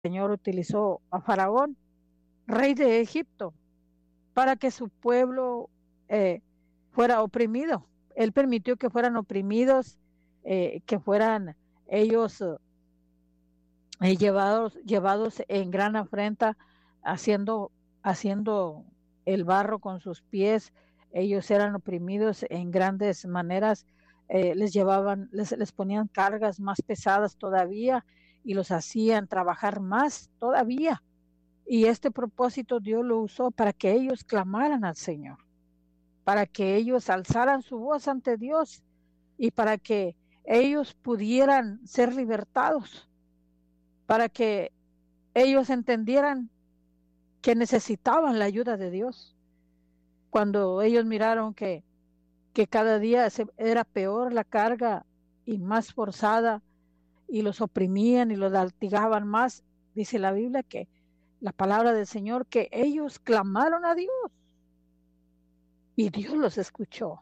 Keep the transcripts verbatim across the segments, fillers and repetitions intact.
Señor utilizó a Faraón, rey de Egipto, para que su pueblo eh, fuera oprimido. Él permitió que fueran oprimidos, eh, que fueran ellos eh, llevados, llevados en gran afrenta, haciendo, haciendo el barro con sus pies. Ellos eran oprimidos en grandes maneras, eh, les llevaban, les, les ponían cargas más pesadas todavía y los hacían trabajar más todavía. Y este propósito Dios lo usó para que ellos clamaran al Señor, para que ellos alzaran su voz ante Dios y para que ellos pudieran ser libertados, para que ellos entendieran que necesitaban la ayuda de Dios. Cuando ellos miraron que, que cada día se, era peor la carga y más forzada y los oprimían y los latigaban más, dice la Biblia que la palabra del Señor, que ellos clamaron a Dios y Dios los escuchó.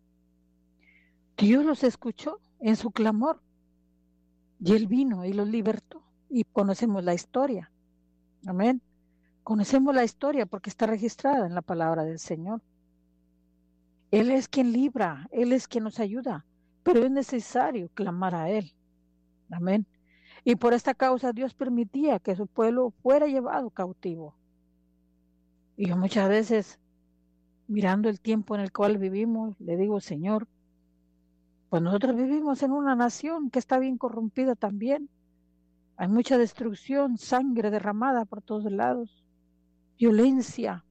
Dios los escuchó en su clamor y Él vino y los libertó. Y conocemos la historia. Amén. Conocemos la historia porque está registrada en la palabra del Señor. Él es quien libra, Él es quien nos ayuda, pero es necesario clamar a Él. Amén. Y por esta causa Dios permitía que su pueblo fuera llevado cautivo. Y yo muchas veces, mirando el tiempo en el cual vivimos, le digo, Señor, pues nosotros vivimos en una nación que está bien corrompida también. Hay mucha destrucción, sangre derramada por todos lados, violencia.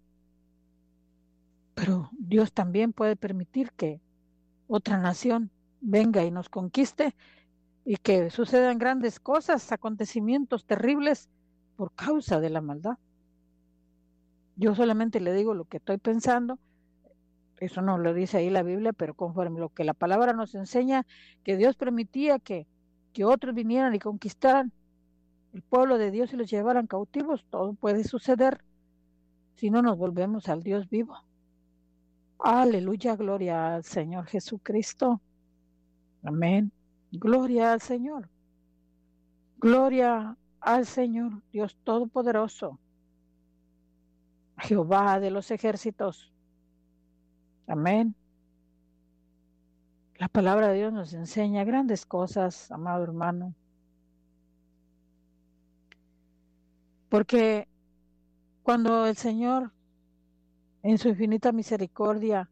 Pero Dios también puede permitir que otra nación venga y nos conquiste y que sucedan grandes cosas, acontecimientos terribles por causa de la maldad. Yo solamente le digo lo que estoy pensando, eso no lo dice ahí la Biblia, pero conforme lo que la palabra nos enseña, que Dios permitía que, que otros vinieran y conquistaran el pueblo de Dios y los llevaran cautivos, todo puede suceder si no nos volvemos al Dios vivo. Aleluya, gloria al Señor Jesucristo. Amén. Gloria al Señor. Gloria al Señor, Dios Todopoderoso. Jehová de los ejércitos. Amén. La palabra de Dios nos enseña grandes cosas, amado hermano. Porque cuando el Señor, en su infinita misericordia,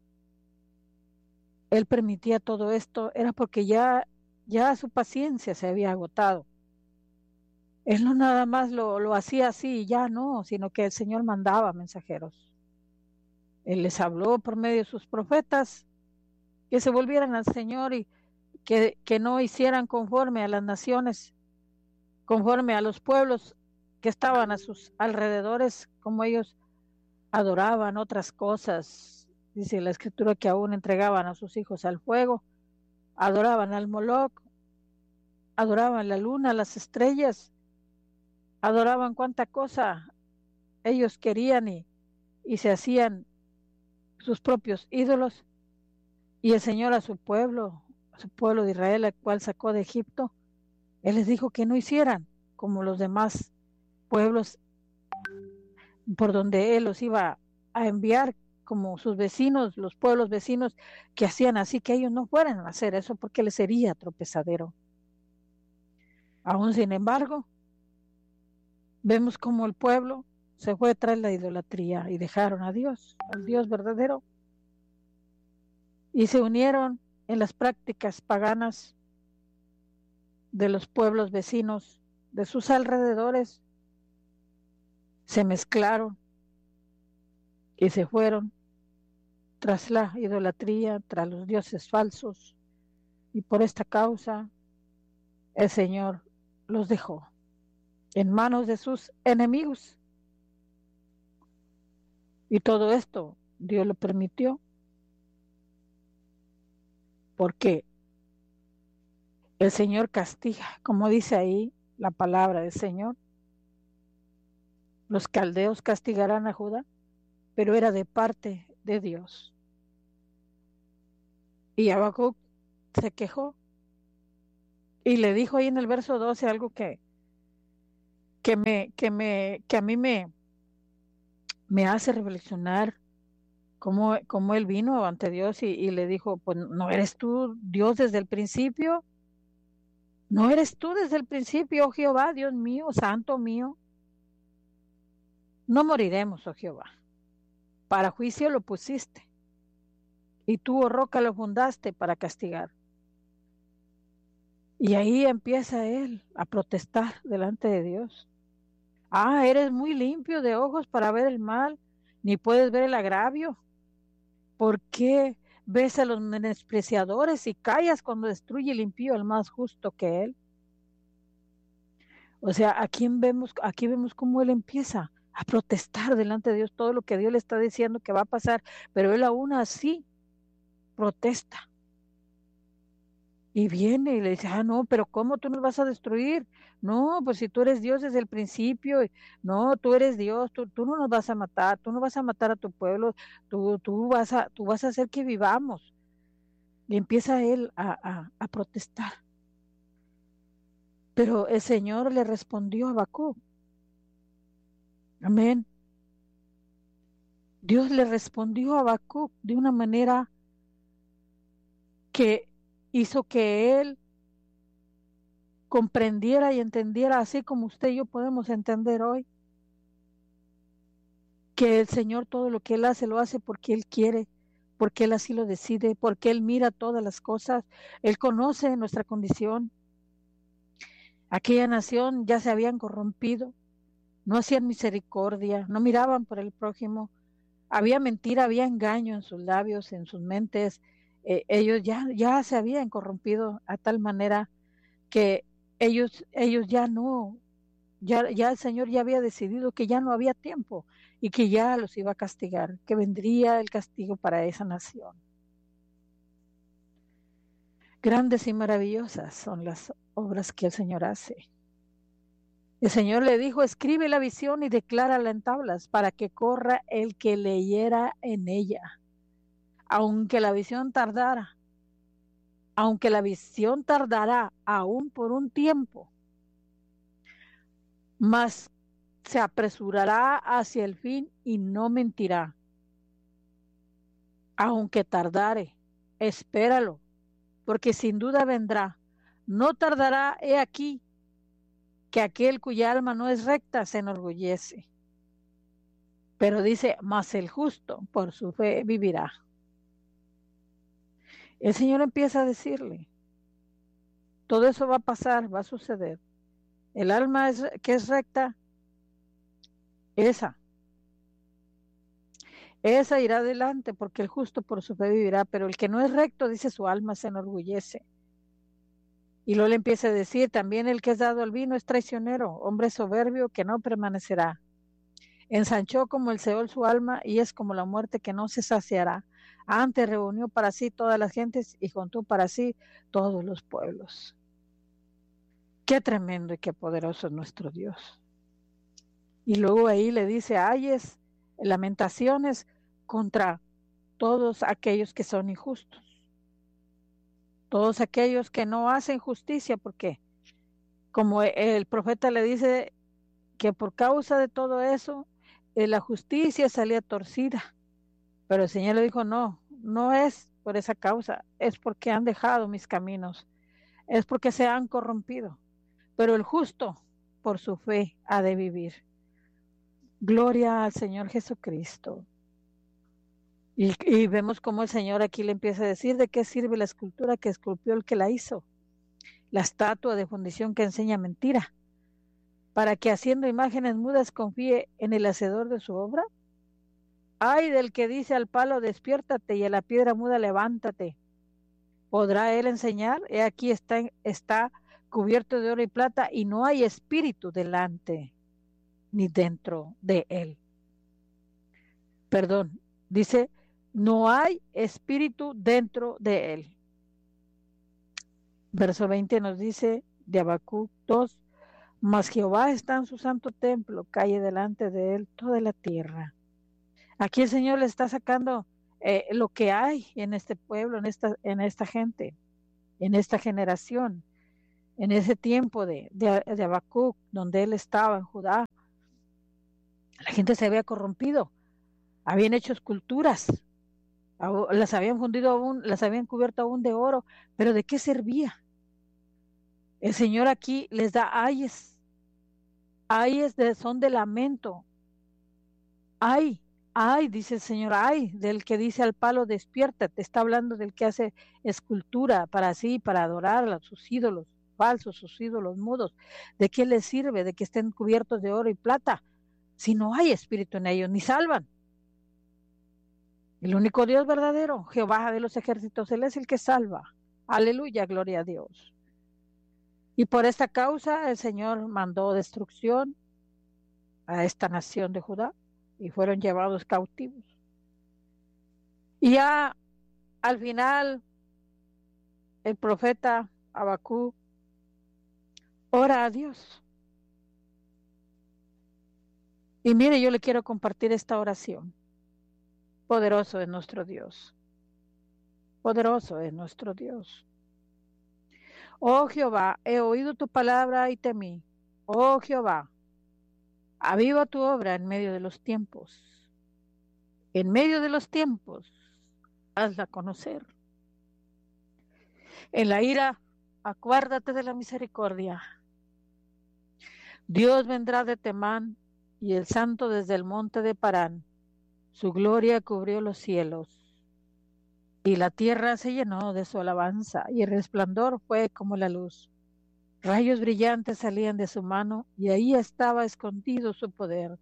Él permitía todo esto, era porque ya, ya su paciencia se había agotado. Él no nada más lo, lo hacía así y ya no, sino que el Señor mandaba mensajeros. Él les habló por medio de sus profetas que se volvieran al Señor y que, que no hicieran conforme a las naciones, conforme a los pueblos que estaban a sus alrededores, como ellos adoraban otras cosas. Dice la escritura que aún entregaban a sus hijos al fuego, adoraban al Moloc, adoraban la luna, las estrellas, adoraban cuánta cosa ellos querían y, y se hacían sus propios ídolos. Y el Señor a su pueblo, a su pueblo de Israel, al cual sacó de Egipto, Él les dijo que no hicieran como los demás pueblos por donde Él los iba a enviar, como sus vecinos, los pueblos vecinos que hacían así, que ellos no fueran a hacer eso porque les sería tropezadero. Aún sin embargo, vemos como el pueblo se fue tras la idolatría y dejaron a Dios, al Dios verdadero, y se unieron en las prácticas paganas de los pueblos vecinos de sus alrededores, se mezclaron y se fueron tras la idolatría, tras los dioses falsos, y por esta causa el Señor los dejó en manos de sus enemigos. Y todo esto Dios lo permitió porque el Señor castiga, como dice ahí la palabra del Señor. Los caldeos castigarán a Judá, pero era de parte de Dios. Y Habacuc se quejó y le dijo ahí en el verso doce algo que, que me, que me, que a mí me, me hace reflexionar cómo, cómo él vino ante Dios y, y le dijo, pues no eres tú Dios desde el principio, no eres tú desde el principio, oh Jehová, Dios mío, santo mío. No moriremos, oh Jehová. Para juicio lo pusiste, y tú, oh roca, lo fundaste para castigar. Y ahí empieza él a protestar delante de Dios. Ah, eres muy limpio de ojos para ver el mal, ni puedes ver el agravio. ¿Por qué ves a los menospreciadores y callas cuando destruye el impío al más justo que él? O sea, aquí vemos, aquí vemos cómo él empieza a protestar delante de Dios todo lo que Dios le está diciendo que va a pasar, pero él aún así protesta. Y viene y le dice, ah, no, pero ¿cómo tú nos vas a destruir? No, pues si tú eres Dios desde el principio, no, tú eres Dios, tú, tú no nos vas a matar, tú no vas a matar a tu pueblo, tú, tú, vas, a, tú vas a hacer que vivamos. Y empieza él a, a, a protestar. Pero el Señor le respondió a Habacuc. Amén. Dios le respondió a Habacuc de una manera que hizo que él comprendiera y entendiera, así como usted y yo podemos entender hoy, que el Señor todo lo que Él hace, lo hace porque Él quiere, porque Él así lo decide, porque Él mira todas las cosas, Él conoce nuestra condición. Aquella nación ya se habían corrompido, no hacían misericordia, no miraban por el prójimo, había mentira, había engaño en sus labios, en sus mentes, eh, ellos ya, ya se habían corrompido a tal manera que ellos, ellos ya no, ya, ya el Señor ya había decidido que ya no había tiempo y que ya los iba a castigar, que vendría el castigo para esa nación. Grandes y maravillosas son las obras que el Señor hace. El Señor le dijo, escribe la visión y declárala en tablas para que corra el que leyera en ella. Aunque la visión tardara, aunque la visión tardará aún por un tiempo, mas se apresurará hacia el fin y no mentirá. Aunque tardare, espéralo, porque sin duda vendrá. No tardará, he aquí, que aquel cuya alma no es recta se enorgullece. Pero dice, mas el justo por su fe vivirá. El Señor empieza a decirle, todo eso va a pasar, va a suceder. El alma es, que es recta, esa, esa irá adelante, porque el justo por su fe vivirá, pero el que no es recto, dice, su alma se enorgullece. Y luego le empieza a decir, también el que es dado al vino es traicionero, hombre soberbio que no permanecerá. Ensanchó como el Seol su alma y es como la muerte que no se saciará. Antes reunió para sí todas las gentes y juntó para sí todos los pueblos. Qué tremendo y qué poderoso es nuestro Dios. Y luego ahí le dice, ayes, lamentaciones contra todos aquellos que son injustos. Todos aquellos que no hacen justicia, porque como el profeta le dice que por causa de todo eso, eh, la justicia salía torcida. Pero el Señor le dijo, no, no es por esa causa, es porque han dejado mis caminos, es porque se han corrompido. Pero el justo por su fe ha de vivir. Gloria al Señor Jesucristo. Y, y vemos cómo el Señor aquí le empieza a decir de qué sirve la escultura que esculpió el que la hizo, la estatua de fundición que enseña mentira, para que haciendo imágenes mudas confíe en el hacedor de su obra. Ay del que dice al palo despiértate y a la piedra muda levántate. ¿Podrá él enseñar? He aquí está, está cubierto de oro y plata y no hay espíritu delante ni dentro de él. Perdón, dice, no hay espíritu dentro de él. Verso veinte nos dice de Habacuc dos, mas Jehová está en su santo templo, calle delante de él toda la tierra. Aquí el Señor le está sacando eh, lo que hay en este pueblo, en esta, en esta gente, en esta generación. en ese tiempo de, de, de Habacuc, donde él estaba en Judá, la gente se había corrompido, habían hecho esculturas, las habían fundido aún, las habían cubierto aún de oro, pero ¿de qué servía? El Señor aquí les da ayes, ayes de, son de lamento. Ay, ay, dice el Señor, ay, del que dice al palo, despiértate. Está hablando del que hace escultura para sí, para adorar a sus ídolos falsos, sus ídolos mudos. ¿De qué les sirve? De que estén cubiertos de oro y plata, si no hay espíritu en ellos, ni salvan. El único Dios verdadero, Jehová de los ejércitos, Él es el que salva. Aleluya, gloria a Dios. Y por esta causa el Señor mandó destrucción a esta nación de Judá y fueron llevados cautivos. Y ya al final el profeta Habacuc ora a Dios. Y mire, yo le quiero compartir esta oración. Poderoso es nuestro Dios. Poderoso es nuestro Dios. Oh Jehová, he oído tu palabra y temí. Oh Jehová, aviva tu obra en medio de los tiempos. En medio de los tiempos, hazla conocer. En la ira, acuérdate de la misericordia. Dios vendrá de Temán y el santo desde el monte de Parán. Su gloria cubrió los cielos. Y la tierra se llenó de su alabanza, y el resplandor fue como la luz. Rayos brillantes salían de su mano, y ahí estaba escondido su poder.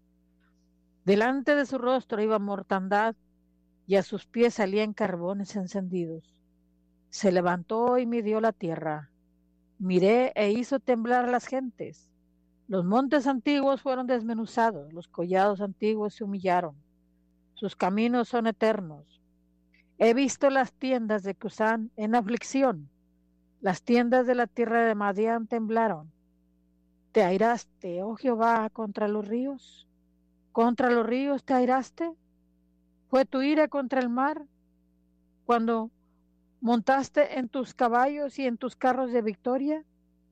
Delante de su rostro iba mortandad, y a sus pies salían carbones encendidos. Se levantó y midió la tierra. Miré e hizo temblar a las gentes. Los montes antiguos fueron desmenuzados, los collados antiguos se humillaron. Sus caminos son eternos. He visto las tiendas de Cusán en aflicción. Las tiendas de la tierra de Madián temblaron. ¿Te airaste, oh Jehová, contra los ríos? ¿Contra los ríos te airaste? ¿Fue tu ira contra el mar? Cuando montaste en tus caballos y en tus carros de victoria,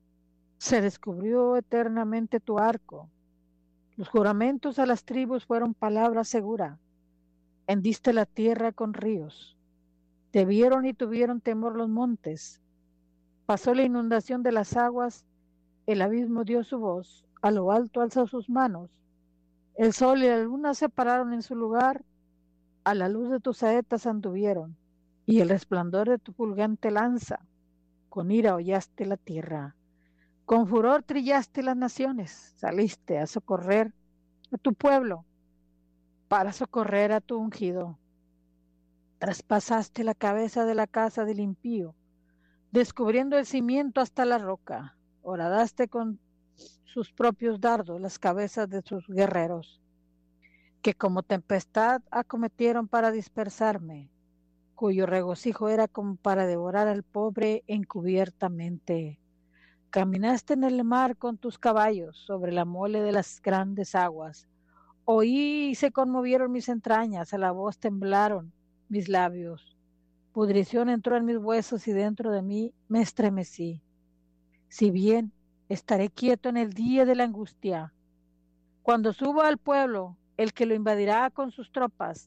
se descubrió eternamente tu arco. Los juramentos a las tribus fueron palabra segura. Hendiste la tierra con ríos. Te vieron y tuvieron temor los montes. Pasó la inundación de las aguas, el abismo dio su voz, a lo alto alzó sus manos. El sol y la luna se pararon en su lugar, a la luz de tus saetas anduvieron, y el resplandor de tu fulgente lanza, con ira hollaste la tierra. Con furor trillaste las naciones, saliste a socorrer a tu pueblo, para socorrer a tu ungido. Traspasaste la cabeza de la casa del impío, descubriendo el cimiento hasta la roca. Horadaste con sus propios dardos las cabezas de sus guerreros, que como tempestad acometieron para dispersarme, cuyo regocijo era como para devorar al pobre encubiertamente. Caminaste en el mar con tus caballos sobre la mole de las grandes aguas. Oí y se conmovieron mis entrañas, a la voz temblaron mis labios. Pudrición entró en mis huesos y dentro de mí me estremecí. Si bien estaré quieto en el día de la angustia, cuando suba al pueblo, el que lo invadirá con sus tropas,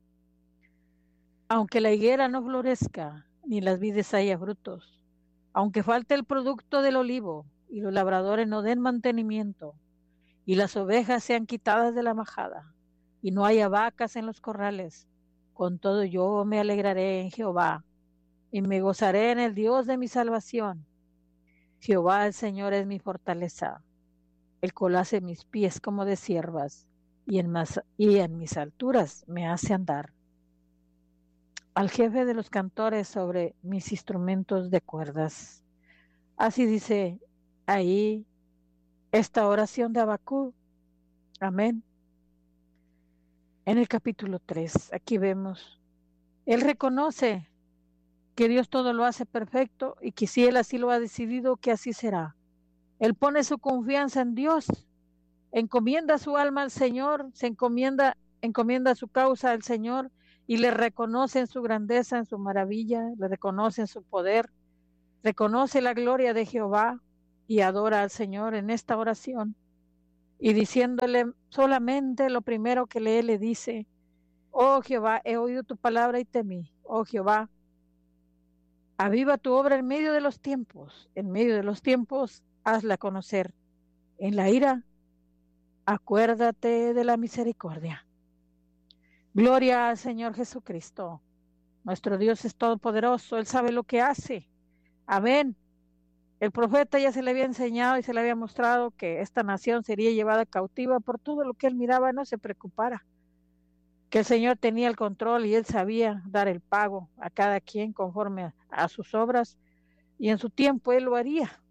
aunque la higuera no florezca, ni las vides haya frutos, aunque falte el producto del olivo, y los labradores no den mantenimiento, y las ovejas sean quitadas de la majada, y no haya vacas en los corrales, con todo yo me alegraré en Jehová, y me gozaré en el Dios de mi salvación. Jehová el Señor es mi fortaleza, el cual hace mis pies como de ciervas, y en, mas, y en mis alturas me hace andar. Al jefe de los cantores sobre mis instrumentos de cuerdas. Así dice ahí esta oración de Habacuc. Amén. En el capítulo tres, aquí vemos, él reconoce que Dios todo lo hace perfecto y que si él así lo ha decidido, que así será. Él pone su confianza en Dios, encomienda su alma al Señor, se encomienda, encomienda su causa al Señor y le reconoce en su grandeza, en su maravilla, le reconoce en su poder, reconoce la gloria de Jehová, y adora al Señor en esta oración y diciéndole solamente lo primero que lee, le dice: oh Jehová, he oído tu palabra y temí. Oh Jehová, aviva tu obra en medio de los tiempos. En medio de los tiempos, hazla conocer. En la ira, acuérdate de la misericordia. Gloria al Señor Jesucristo. Nuestro Dios es todopoderoso. Él sabe lo que hace. Amén. El profeta ya se le había enseñado y se le había mostrado que esta nación sería llevada cautiva por todo lo que él miraba. No se preocupara, que el Señor tenía el control y él sabía dar el pago a cada quien conforme a, a sus obras, y en su tiempo él lo haría.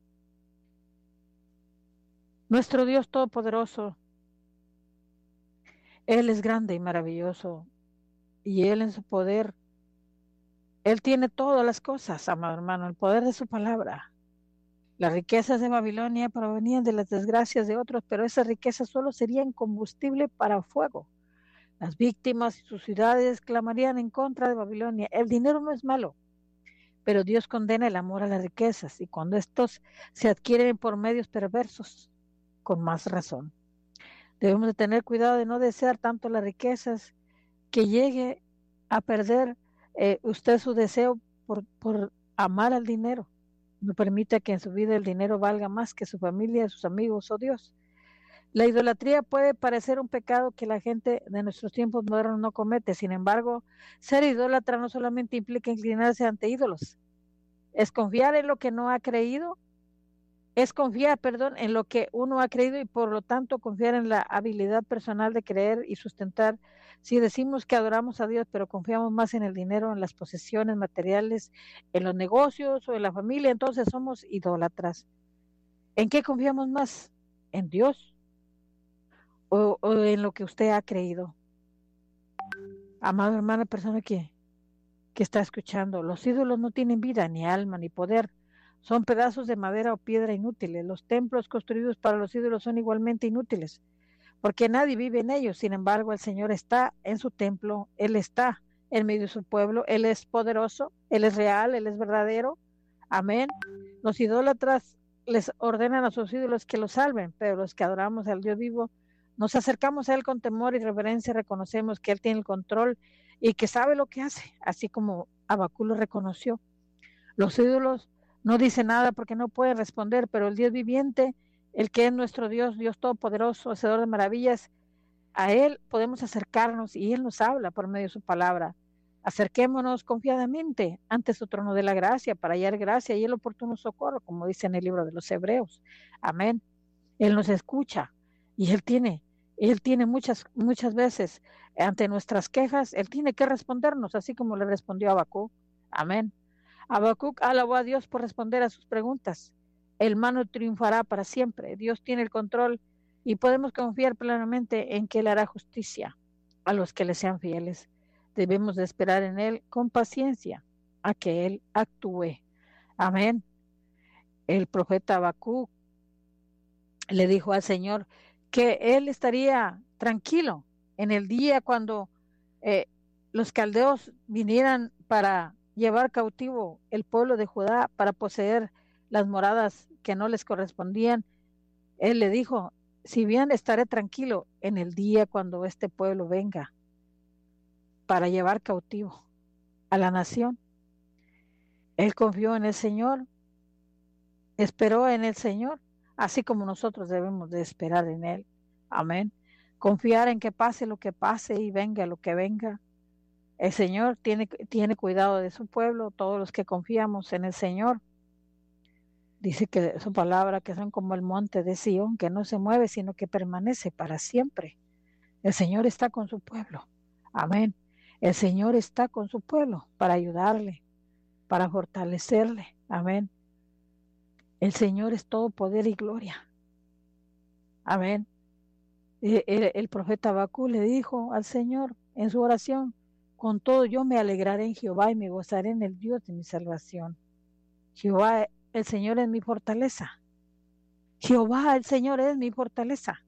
Nuestro Dios todopoderoso, Él es grande y maravilloso, y Él en su poder, Él tiene todas las cosas, amado hermano, el poder de su palabra. Las riquezas de Babilonia provenían de las desgracias de otros, pero esas riquezas solo serían combustible para fuego. Las víctimas y sus ciudades clamarían en contra de Babilonia. El dinero no es malo, pero Dios condena el amor a las riquezas, y cuando estos se adquieren por medios perversos, con más razón. Debemos de tener cuidado de no desear tanto las riquezas que llegue a perder eh, usted su deseo por, por amar al dinero. No permita que en su vida el dinero valga más que su familia, sus amigos o Dios. La idolatría puede parecer un pecado que la gente de nuestros tiempos modernos no comete. Sin embargo, ser idólatra no solamente implica inclinarse ante ídolos, es confiar en lo que no ha creído, es confiar, perdón, en lo que uno ha creído y por lo tanto confiar en la habilidad personal de creer y sustentar. Si decimos que adoramos a Dios, pero confiamos más en el dinero, en las posesiones materiales, en los negocios o en la familia, entonces somos idólatras. ¿En qué confiamos más? ¿En Dios o, o en lo que usted ha creído? Amado hermano, persona que, que está escuchando, los ídolos no tienen vida, ni alma, ni poder. Son pedazos de madera o piedra inútiles. Los templos construidos para los ídolos son igualmente inútiles, porque nadie vive en ellos. Sin embargo, el Señor está en su templo, Él está en medio de su pueblo, Él es poderoso, Él es real, Él es verdadero. Amén. Los idólatras les ordenan a sus ídolos que los salven, pero los que adoramos al Dios vivo, nos acercamos a Él con temor y reverencia, reconocemos que Él tiene el control y que sabe lo que hace, así como Habacuc lo reconoció. Los ídolos no dicen nada porque no pueden responder, pero el Dios viviente, el que es nuestro Dios, Dios todopoderoso, hacedor de maravillas, a Él podemos acercarnos y Él nos habla por medio de su palabra. Acerquémonos confiadamente ante su trono de la gracia para hallar gracia y el oportuno socorro, como dice en el libro de los Hebreos. Amén. Él nos escucha y Él tiene, Él tiene muchas, muchas veces ante nuestras quejas, Él tiene que respondernos, así como le respondió a Habacuc. Amén. Habacuc alabó a Dios por responder a sus preguntas. El mano triunfará para siempre. Dios tiene el control y podemos confiar plenamente en que Él hará justicia a los que le sean fieles. Debemos de esperar en Él con paciencia a que Él actúe. Amén. El profeta Habacuc le dijo al Señor que Él estaría tranquilo en el día cuando eh, los caldeos vinieran para llevar cautivo el pueblo de Judá, para poseer las moradas que no les correspondían. Él le dijo: si bien estaré tranquilo en el día cuando este pueblo venga para llevar cautivo a la nación. Él confió en el Señor, esperó en el Señor, así como nosotros debemos de esperar en Él. Amén. Confiar en que pase lo que pase y venga lo que venga. El Señor tiene, tiene cuidado de su pueblo, todos los que confiamos en el Señor. Dice que su palabra, que son como el monte de Sión, que no se mueve, sino que permanece para siempre. El Señor está con su pueblo. Amén. El Señor está con su pueblo para ayudarle, para fortalecerle. Amén. El Señor es todo poder y gloria. Amén. El, el, el profeta Habacuc le dijo al Señor en su oración: con todo yo me alegraré en Jehová y me gozaré en el Dios de mi salvación. Jehová, el Señor es mi fortaleza. Jehová, el Señor es mi fortaleza.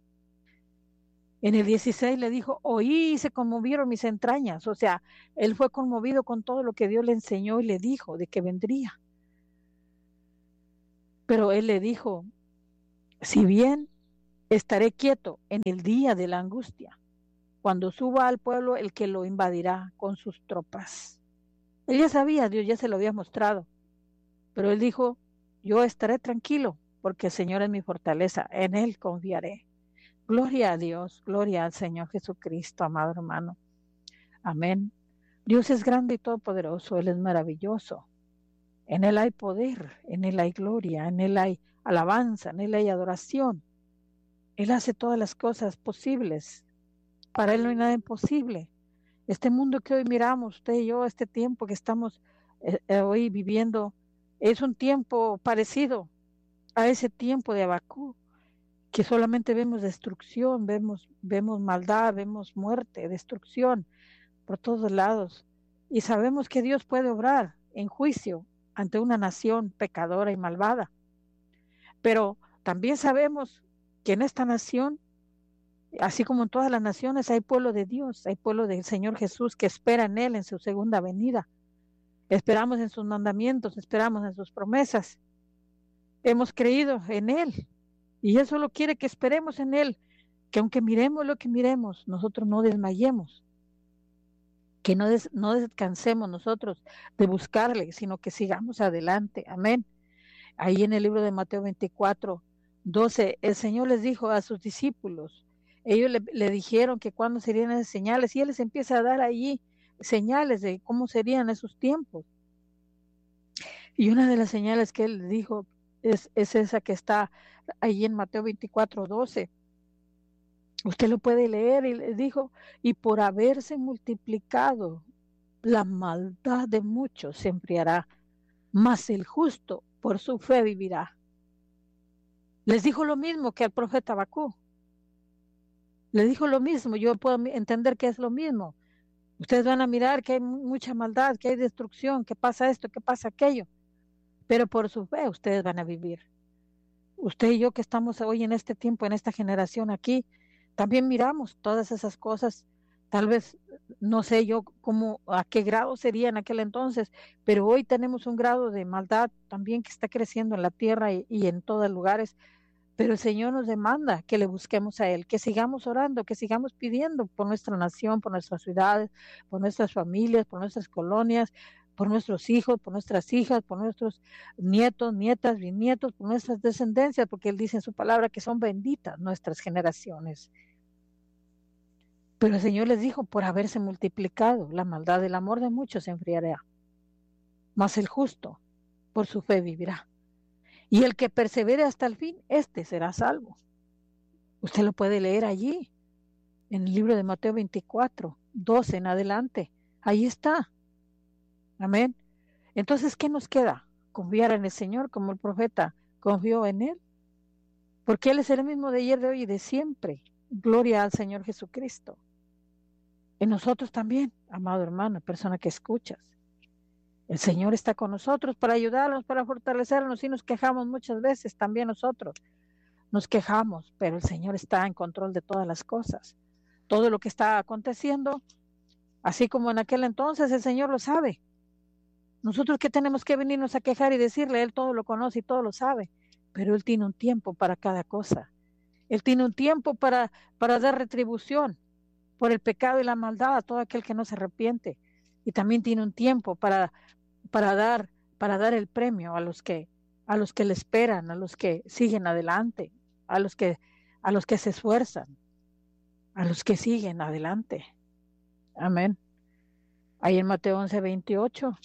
En el dieciséis le dijo: oí y se conmovieron mis entrañas. O sea, él fue conmovido con todo lo que Dios le enseñó y le dijo de que vendría. Pero él le dijo, si bien estaré quieto en el día de la angustia, cuando suba al pueblo el que lo invadirá con sus tropas. Él ya sabía, Dios ya se lo había mostrado, pero él dijo, yo estaré tranquilo, porque el Señor es mi fortaleza, en Él confiaré. Gloria a Dios, gloria al Señor Jesucristo, amado hermano. Amén. Dios es grande y todopoderoso, Él es maravilloso. En Él hay poder, en Él hay gloria, en Él hay alabanza, en Él hay adoración. Él hace todas las cosas posibles. Para Él no hay nada imposible. Este mundo que hoy miramos, usted y yo, este tiempo que estamos eh, eh, hoy viviendo, es un tiempo parecido a ese tiempo de Habacuc, que solamente vemos destrucción, vemos, vemos maldad, vemos muerte, destrucción por todos lados. Y sabemos que Dios puede obrar en juicio ante una nación pecadora y malvada. Pero también sabemos que en esta nación, así como en todas las naciones, hay pueblo de Dios, hay pueblo del Señor Jesús que espera en Él en su segunda venida. Esperamos en sus mandamientos, esperamos en sus promesas. Hemos creído en Él y Él solo quiere que esperemos en Él, que aunque miremos lo que miremos, nosotros no desmayemos, que no, des, no descansemos nosotros de buscarle, sino que sigamos adelante. Amén. Ahí en el libro de Mateo veinticuatro, doce, el Señor les dijo a sus discípulos, ellos le, le dijeron que cuándo serían esas señales, y Él les empieza a dar allí señales de cómo serían esos tiempos. Y una de las señales que Él dijo es, es esa que está ahí en Mateo veinticuatro, doce. Usted lo puede leer, y le dijo, y por haberse multiplicado la maldad de muchos se enfriará, mas el justo por su fe vivirá. Les dijo lo mismo que al profeta Habacuc. Le dijo lo mismo, yo puedo entender que es lo mismo. Ustedes van a mirar que hay mucha maldad, que hay destrucción, que pasa esto, que pasa aquello, pero por su fe ustedes van a vivir. Usted y yo que estamos hoy en este tiempo, en esta generación aquí, también miramos todas esas cosas. Tal vez, no sé yo cómo, a qué grado sería en aquel entonces, pero hoy tenemos un grado de maldad también que está creciendo en la tierra y, y en todos lugares. Pero el Señor nos demanda que le busquemos a Él, que sigamos orando, que sigamos pidiendo por nuestra nación, por nuestras ciudades, por nuestras familias, por nuestras colonias, por nuestros hijos, por nuestras hijas, por nuestros nietos, nietas, bisnietos, por nuestras descendencias, porque Él dice en su palabra que son benditas nuestras generaciones. Pero el Señor les dijo, por haberse multiplicado la maldad, el amor de muchos se enfriará, mas el justo por su fe vivirá. Y el que persevere hasta el fin, este será salvo. Usted lo puede leer allí, en el libro de Mateo veinticuatro, doce en adelante. Ahí está. Amén. Entonces, ¿qué nos queda? Confiar en el Señor como el profeta confió en Él. Porque Él es el mismo de ayer, de hoy y de siempre. Gloria al Señor Jesucristo. En nosotros también, amado hermano, persona que escuchas. El Señor está con nosotros para ayudarnos, para fortalecernos, y nos quejamos muchas veces también nosotros. Nos quejamos, pero el Señor está en control de todas las cosas. Todo lo que está aconteciendo, así como en aquel entonces, el Señor lo sabe. Nosotros que tenemos que venirnos a quejar y decirle, Él todo lo conoce y todo lo sabe, pero Él tiene un tiempo para cada cosa. Él tiene un tiempo para, para dar retribución por el pecado y la maldad a todo aquel que no se arrepiente. Y también tiene un tiempo para, para, dar, para dar el premio a los que, a los que le esperan, a los que siguen adelante, a los que, a los que se esfuerzan, a los que siguen adelante. Amén. Ahí en Mateo once veintiocho.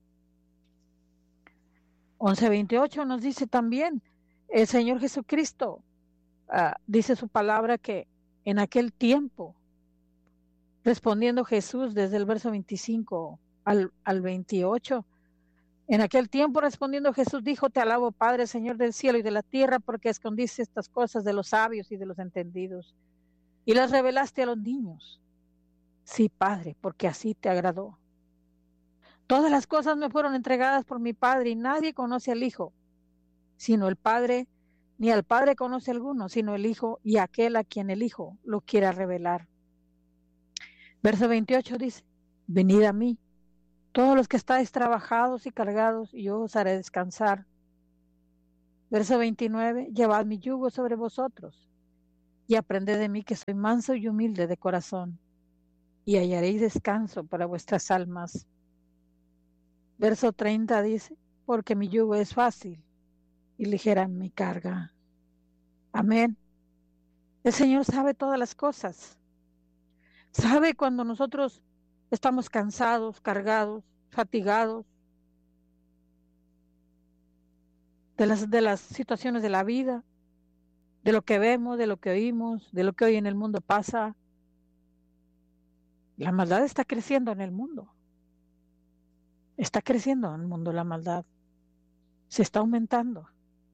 once veintiocho nos dice también, el Señor Jesucristo uh, dice su palabra que en aquel tiempo, respondiendo Jesús desde el verso veinticinco al, al veintiocho, en aquel tiempo respondiendo Jesús dijo, te alabo Padre, Señor del cielo y de la tierra, porque escondiste estas cosas de los sabios y de los entendidos, y las revelaste a los niños. Sí, Padre, porque así te agradó. Todas las cosas me fueron entregadas por mi Padre, y nadie conoce al Hijo, sino el Padre, ni al Padre conoce alguno, sino el Hijo, y aquel a quien el Hijo lo quiera revelar. Verso veintiocho dice, venid a mí, todos los que estáis trabajados y cargados, y yo os haré descansar. Verso veintinueve, llevad mi yugo sobre vosotros y aprended de mí que soy manso y humilde de corazón, y hallaréis descanso para vuestras almas. Verso treinta dice, porque mi yugo es fácil y ligera mi carga. Amén. El Señor sabe todas las cosas. Sabe cuando nosotros estamos cansados, cargados, fatigados de las, de las situaciones de la vida, de lo que vemos, de lo que oímos, de lo que hoy en el mundo pasa. La maldad está creciendo en el mundo. Está creciendo en el mundo la maldad. Se está aumentando.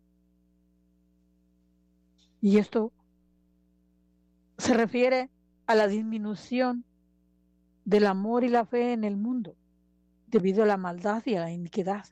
Y esto se refiere a la disminución del amor y la fe en el mundo debido a la maldad y a la iniquidad.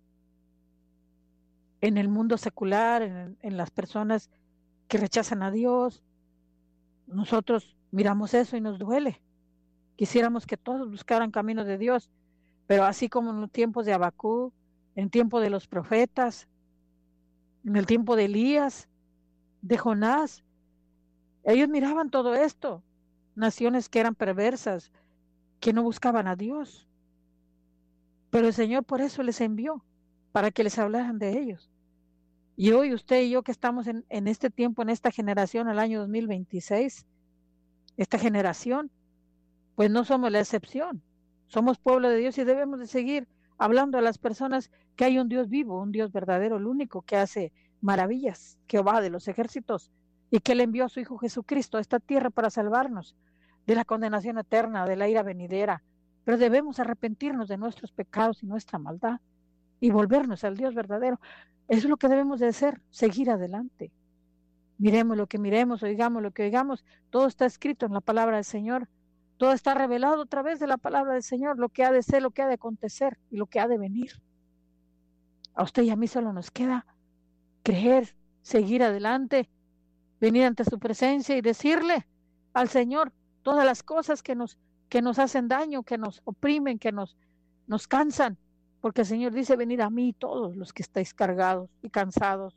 En el mundo secular, en, en las personas que rechazan a Dios, nosotros miramos eso y nos duele. Quisiéramos que todos buscaran caminos de Dios, pero así como en los tiempos de Abacú, en el tiempo de los profetas, en el tiempo de Elías, de Jonás, ellos miraban todo esto, naciones que eran perversas, que no buscaban a Dios. Pero el Señor por eso les envió, para que les hablaran de ellos. Y hoy usted y yo que estamos en, en este tiempo, en esta generación, el año dos mil veintiséis, esta generación, pues no somos la excepción. Somos pueblo de Dios y debemos de seguir hablando a las personas que hay un Dios vivo, un Dios verdadero, el único que hace maravillas, Jehová de los ejércitos, y que Él envió a su Hijo Jesucristo a esta tierra para salvarnos de la condenación eterna, de la ira venidera. Pero debemos arrepentirnos de nuestros pecados y nuestra maldad y volvernos al Dios verdadero. Eso es lo que debemos de hacer, seguir adelante. Miremos lo que miremos, oigamos lo que oigamos, todo está escrito en la palabra del Señor. Todo está revelado a través de la palabra del Señor, lo que ha de ser, lo que ha de acontecer y lo que ha de venir. A usted y a mí solo nos queda creer, seguir adelante, venir ante su presencia y decirle al Señor todas las cosas que nos, que nos hacen daño, que nos oprimen, que nos, nos cansan. Porque el Señor dice, venid a mí todos los que estáis cargados y cansados.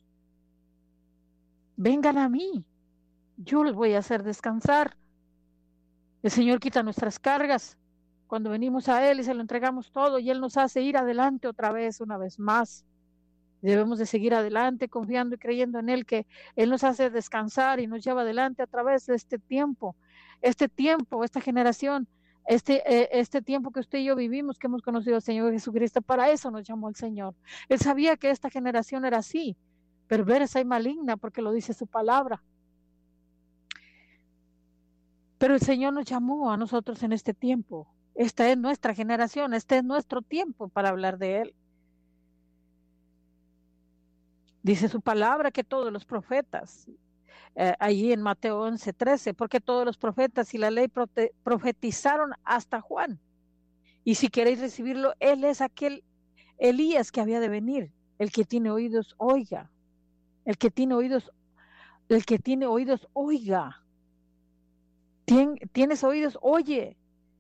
Vengan a mí, yo les voy a hacer descansar. El Señor quita nuestras cargas cuando venimos a Él y se lo entregamos todo y Él nos hace ir adelante otra vez, una vez más. Debemos de seguir adelante confiando y creyendo en Él, que Él nos hace descansar y nos lleva adelante a través de este tiempo. Este tiempo, esta generación, este, eh, este tiempo que usted y yo vivimos, que hemos conocido al Señor Jesucristo, para eso nos llamó el Señor. Él sabía que esta generación era así, perversa y maligna, porque lo dice su palabra. Pero el Señor nos llamó a nosotros en este tiempo. Esta es nuestra generación, este es nuestro tiempo para hablar de Él. Dice su palabra que todos los profetas, eh, allí en Mateo once, trece, porque todos los profetas y la ley prote- profetizaron hasta Juan. Y si queréis recibirlo, Él es aquel Elías que había de venir. El que tiene oídos, oiga. El que tiene oídos, el que tiene oídos, oiga. Tien, ¿Tienes oídos? Oye.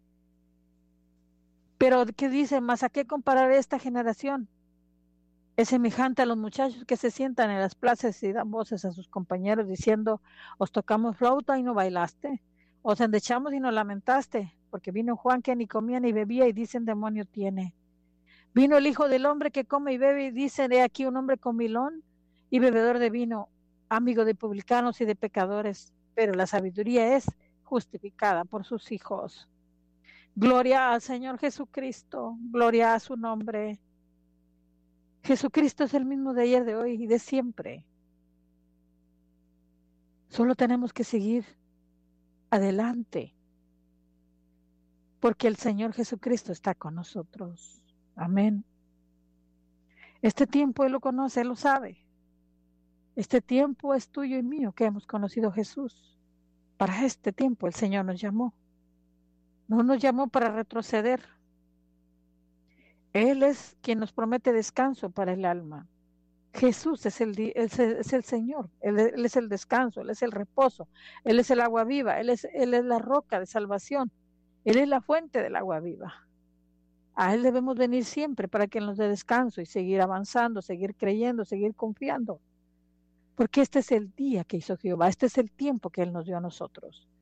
Pero ¿qué dice? ¿Más a qué comparar esta generación? Es semejante a los muchachos que se sientan en las plazas y dan voces a sus compañeros diciendo, os tocamos flauta y no bailaste, os endechamos y no lamentaste, porque vino Juan que ni comía ni bebía y dicen demonio tiene. Vino el Hijo del Hombre que come y bebe y dicen, he aquí un hombre comilón y bebedor de vino, amigo de publicanos y de pecadores, pero la sabiduría es justificada por sus hijos. Gloria al Señor Jesucristo, gloria a su nombre. Jesucristo es el mismo de ayer, de hoy y de siempre. Solo tenemos que seguir adelante, porque el Señor Jesucristo está con nosotros. Amén. Este tiempo Él lo conoce, Él lo sabe. Este tiempo es tuyo y mío que hemos conocido a Jesús. Para este tiempo el Señor nos llamó. No nos llamó para retroceder. Él es quien nos promete descanso para el alma. Jesús es el, es el, es el Señor, él, él es el descanso, Él es el reposo, Él es el agua viva, él es, él es la roca de salvación, Él es la fuente del agua viva. A Él debemos venir siempre para que nos dé descanso y seguir avanzando, seguir creyendo, seguir confiando. Porque este es el día que hizo Jehová, este es el tiempo que Él nos dio a nosotros.